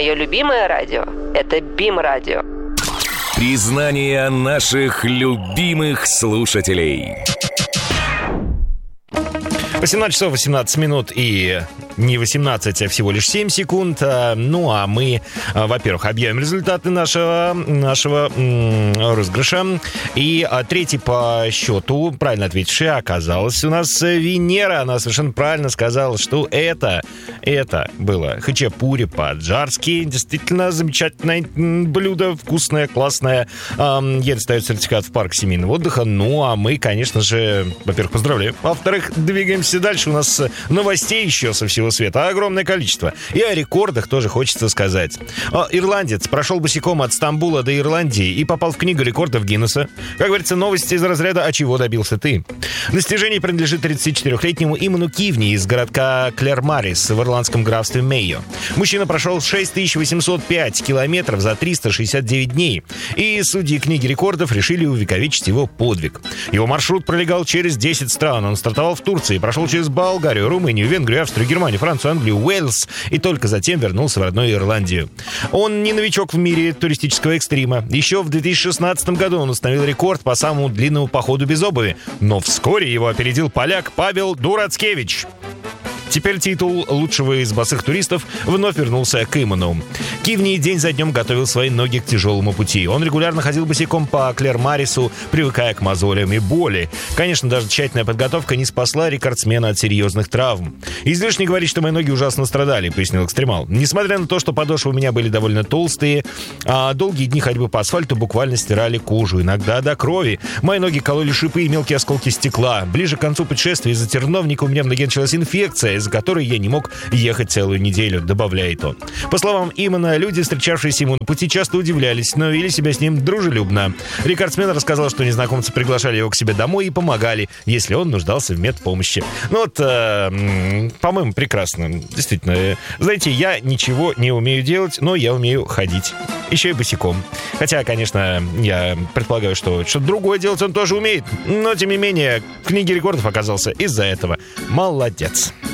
Мое любимое радио – это БИМ-радио. Признание наших любимых слушателей. 18 часов 18 минут и не 18, а всего лишь 7 секунд. Ну, а мы, во-первых, объявим результаты нашего розыгрыша. И третий по счету, правильно ответивший, оказалась у нас Венера. Она совершенно правильно сказала, что это было хачапури по-аджарски. Действительно замечательное блюдо, вкусное, классное. Ей достает сертификат в парк семейного отдыха. Ну, а мы, конечно же, во-первых, поздравляем. Во-вторых, двигаемся дальше. У нас новостей еще со всего света огромное количество. И о рекордах тоже хочется сказать. Ирландец прошел босиком от Стамбула до Ирландии и попал в книгу рекордов Гиннесса. Как говорится, новости из разряда «А чего добился ты?». Достижение принадлежит 34-летнему Иману Кивни из городка Клермарис в ирландском графстве Мейо. Мужчина прошел 6805 километров за 369 дней. И судьи книги рекордов решили увековечить его подвиг. Его маршрут пролегал через 10 стран. Он стартовал в Турции, прошел через Болгарию, Румынию, Венгрию, Австрию, Германию, Францию, Англию, Уэльс и только затем вернулся в родную Ирландию. Он не новичок в мире туристического экстрима. Еще в 2016 году он установил рекорд по самому длинному походу без обуви. Но вскоре его опередил поляк Павел Дурацкевич. Теперь титул лучшего из босых туристов вновь вернулся к Иману. Кивни день за днем готовил свои ноги к тяжелому пути. Он регулярно ходил босиком по Клермарису, привыкая к мозолям и боли. Конечно, даже тщательная подготовка не спасла рекордсмена от серьезных травм. «Излишне говорить, что мои ноги ужасно страдали», — пояснил экстремал. «Несмотря на то, что подошвы у меня были довольно толстые, а долгие дни ходьбы по асфальту буквально стирали кожу, иногда до крови. Мои ноги кололи шипы и мелкие осколки стекла. Ближе к концу путешествия из-за терновника у меня в ноге началась инфекция, из-за которой я не мог ехать целую неделю», — добавляет он. По словам Имана, люди, встречавшиеся ему на пути, часто удивлялись, но вели себя с ним дружелюбно. Рекордсмен рассказал, что незнакомцы приглашали его к себе домой и помогали, если он нуждался в медпомощи. Ну вот, по-моему, прекрасно. Действительно, знаете, я ничего не умею делать, но я умею ходить. Еще и босиком. Хотя, конечно, я предполагаю, что что-то другое делать он тоже умеет. Но, тем не менее, в книге рекордов оказался из-за этого. Молодец.